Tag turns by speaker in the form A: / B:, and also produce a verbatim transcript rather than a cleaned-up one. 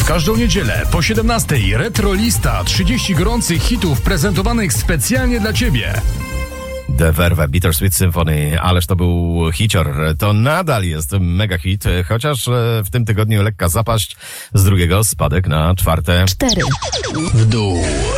A: W każdą niedzielę po siedemnastej Retrolista, trzydzieści gorących hitów prezentowanych specjalnie dla Ciebie.
B: The Verve, Bittersweet Symphony, ależ to był hicior. To nadal jest mega hit, chociaż w tym tygodniu lekka zapaść, z drugiego spadek na czwarte.
C: Cztery.
A: W dół.